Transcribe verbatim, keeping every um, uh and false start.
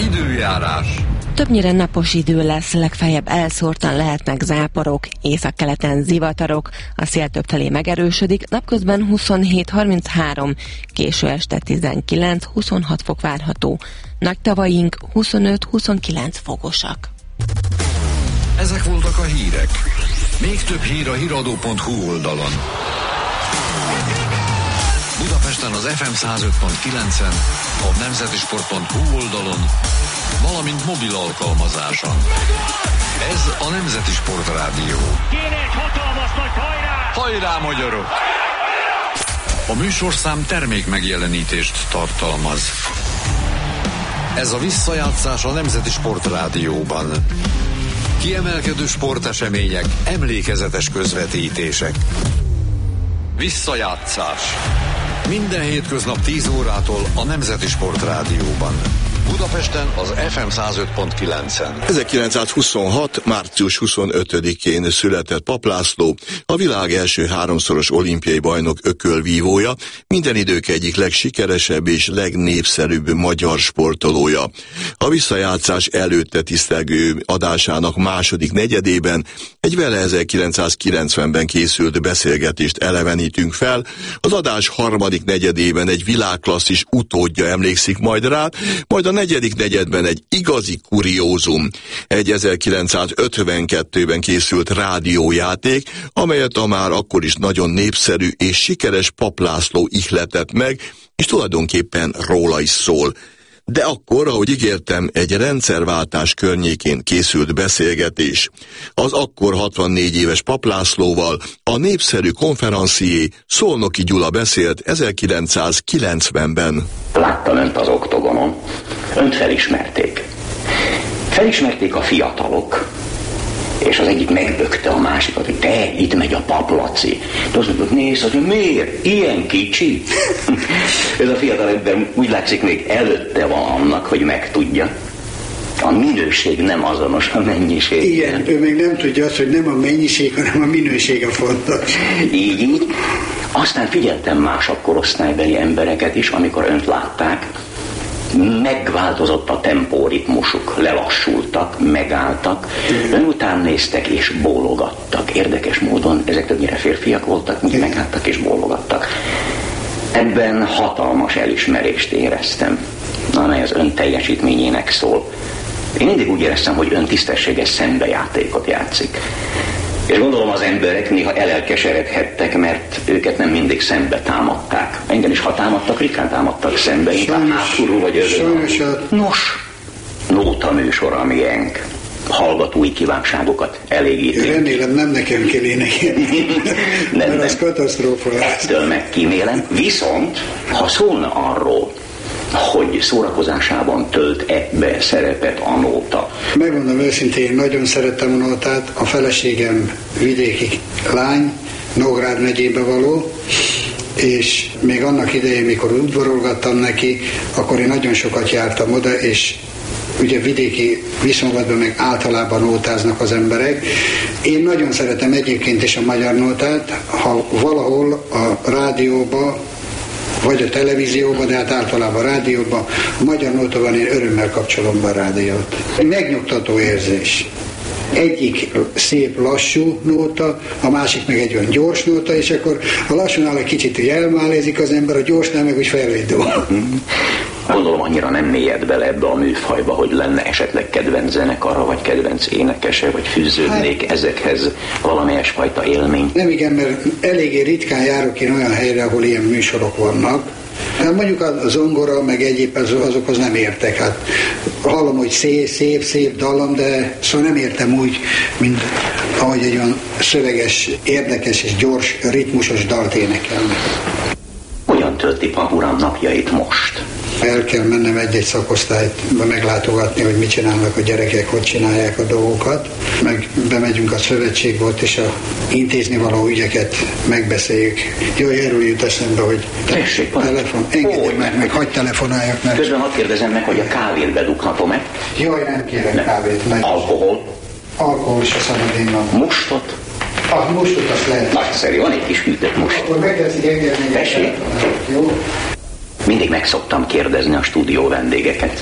Időjárás. Többnyire napos idő lesz, legfeljebb elszórtan lehetnek záporok, északkeleten zivatarok, a szél többfelé megerősödik, napközben huszonhét harminchárom, késő este tizenkilenc-huszonhat fok várható. Nagy tavaink huszonöt-huszonkilenc fokosak. Ezek voltak a hírek. Még több hír a híradó pont hu oldalon. Budapesten az ef em száz öt pont kilencen, a nemzetisport pont hu oldalon, valamint mobil alkalmazáson. Ez a Nemzeti Sport Rádió. Kéne egy hatalmas nagy hajrá! Hajrá, magyarok! A műsorszám termék megjelenítést tartalmaz. Ez a visszajátszás a Nemzeti Sport Rádióban. Kiemelkedő sportesemények, emlékezetes közvetítések. Visszajátszás. Minden hétköznap tíz órától a Nemzeti Sport Rádióban. Budapesten az ef em száz öt pont kilencen. ezerkilencszázhuszonhat. március huszonötödikén született Papp László, a világ első háromszoros olimpiai bajnok ökölvívója, minden idők egyik legsikeresebb és legnépszerűbb magyar sportolója. A visszajátszás előtte tisztelgő adásának második negyedében egy vele ezerkilencszázkilencvenben készült beszélgetést elevenítünk fel, az adás harmadik negyedében egy világklasszis utódja emlékszik majd rá, majd a negyedik negyedben egy igazi kuriózum, egy ezerkilencszázötvenkettőben készült rádiójáték, amelyet a már akkor is nagyon népszerű és sikeres Papp László ihletett meg, és tulajdonképpen róla is szól. De akkor, ahogy ígértem, egy rendszerváltás környékén készült beszélgetés. Az akkor hatvannégy éves Papp Lászlóval a népszerű konferencié Szolnoki Gyula beszélt ezerkilencszázkilencvenben. Láttam önt az oktogonon, önt felismerték. Felismerték a fiatalok, és az egyik megbökte a másikat, hogy te, itt megy a Papp Laci. De azt mondjuk, nézd, hogy miért? Ilyen kicsi? Ez a fiatal ember úgy látszik még előtte van annak, hogy megtudja. A minőség nem azonos a mennyiség. Igen, ő még nem tudja azt, hogy nem a mennyiség, hanem a minőség a fontos. Így, így. Aztán figyeltem másabb korosztálybeli embereket is, amikor önt látták, megváltozott a tempóritmusuk, lelassultak, megálltak, ön után néztek és bólogattak. Érdekes módon ezek többnyire férfiak voltak, míg megálltak és bólogattak. Ebben hatalmas elismerést éreztem, amely az ön teljesítményének szól. Én mindig úgy éreztem, hogy ön tisztességes szembejátékot játszik. És gondolom az emberek néha elelkeseredhettek, mert őket nem mindig szembe támadták. Engem is, ha támadtak, ritkán támadtak szembe, inkább hátulról vagy övön. Nos, nóta műsor a miénk. Hallgatói kívánságokat elégítünk. Remélem nem nekem kell énekelni, mert az katasztrófa. Ettől megkímélem, viszont ha szólna arról, hogy szórakozásában tölt-e be szerepet a nóta. Megmondom őszintén, én nagyon szerettem a nótát, a feleségem vidéki lány, Nógrád megyébe való, és még annak idején, mikor udvarolgattam neki, akkor én nagyon sokat jártam oda, és ugye vidéki viszonylatban meg általában nótáznak az emberek. Én nagyon szeretem egyébként is a magyar nótát, ha valahol a rádióba vagy a televízióban, de hát általában a rádióban, a magyar nóta van, én örömmel kapcsolom be a rádiót. Megnyugtató érzés. Egyik szép lassú nóta, a másik meg egy olyan gyors nóta, és akkor a lassúnál egy kicsit úgy elmálézik az ember, a gyorsnál meg úgy felvédül. Gondolom annyira nem mélyed bele ebbe a műfajba, hogy lenne esetleg kedvenc zenekara, vagy kedvenc énekese, vagy fűződnék hát, ezekhez valamelyes fajta élmény. Nem igen, mert eléggé ritkán járok én olyan helyre, ahol ilyen műsorok vannak. Hát mondjuk a zongora, meg egyéb azokhoz nem értek. Hát hallom, hogy szép, szép, szép dallam, de szóval nem értem úgy, mint ahogy egy olyan szöveges, érdekes és gyors, ritmusos dalt énekelnek. Hogyan tölti Papp uram napjait most? El kell mennem egy-egy szakosztályba meglátogatni, hogy mit csinálnak a gyerekek, hogy csinálják a dolgokat. Meg bemegyünk a szövetségbe, és a intézni való ügyeket megbeszéljük. Jaj, erről jut eszembe, hogy Tessék, telefon, engedj meg, meg hagyd telefonáljak meg. Közben hadd kérdezem meg, hogy a kávét bedughatom-e? Jaj, nem kérek nem. kávét meg. Alkohol? Alkohol se szabad innom. Mustot? Ah, mustot azt lehet. Nagyszerű, van egy kis hűtött must. Akkor megteszik engedni. Tessék? Jó. Mindig meg szoktam kérdezni a stúdió vendégeket,